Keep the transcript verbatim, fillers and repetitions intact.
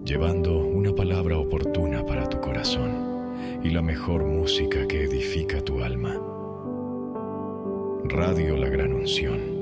llevando una palabra oportuna para tu corazón y la mejor música que edifica tu alma. Radio La Gran Unción.